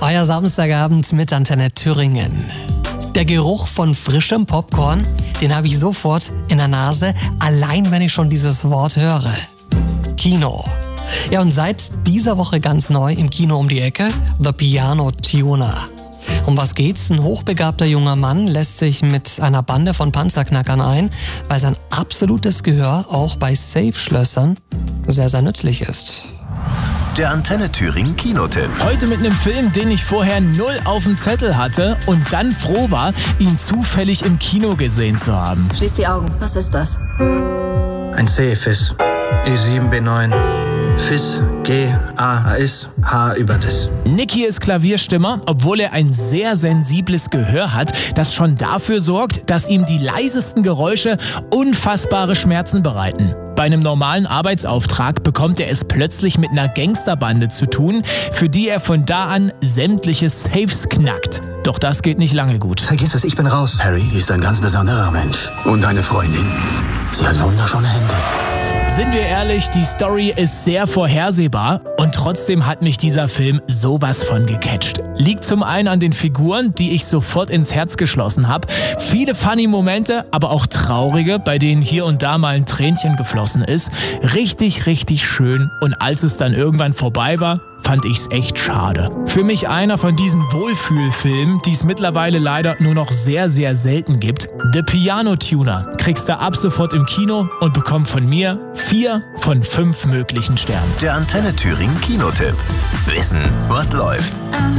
Euer Samstagabend mit Antenne Thüringen. Der Geruch von frischem Popcorn, den habe ich sofort in der Nase, allein wenn ich schon dieses Wort höre. Kino. Ja, und seit dieser Woche ganz neu im Kino um die Ecke, The Piano Tuner. Um was geht's? Ein hochbegabter junger Mann lässt sich mit einer Bande von Panzerknackern ein, weil sein absolutes Gehör auch bei Safe-Schlössern sehr, sehr nützlich ist. Der Antenne Thüringen Kinotipp. Heute mit einem Film, den ich vorher null auf dem Zettel hatte und dann froh war, ihn zufällig im Kino gesehen zu haben. Schließ die Augen. Was ist das? Ein C-Fiss. E7B9. Fiss, G, A, ist, H über das. Nicky ist Klavierstimmer, obwohl er ein sehr sensibles Gehör hat, das schon dafür sorgt, dass ihm die leisesten Geräusche unfassbare Schmerzen bereiten. Bei einem normalen Arbeitsauftrag bekommt er es plötzlich mit einer Gangsterbande zu tun, für die er von da an sämtliche Safes knackt. Doch das geht nicht lange gut. Vergiss es, ich bin raus. Harry ist ein ganz besonderer Mensch. Und eine Freundin. Sie hat wunderschöne Hände. Sind wir ehrlich, die Story ist sehr vorhersehbar und trotzdem hat mich dieser Film sowas von gecatcht. Liegt zum einen an den Figuren, die ich sofort ins Herz geschlossen habe. Viele funny Momente, aber auch traurige, bei denen hier und da mal ein Tränchen geflossen ist. Richtig, richtig schön. Und als es dann irgendwann vorbei war, fand ich's echt schade. Für mich einer von diesen Wohlfühlfilmen, die es mittlerweile leider nur noch sehr, sehr selten gibt. The Piano Tuner kriegst du ab sofort im Kino und bekommst von mir 4 von 5 möglichen Sternen. Der Antenne Thüringen Kinotipp. Wissen, was läuft.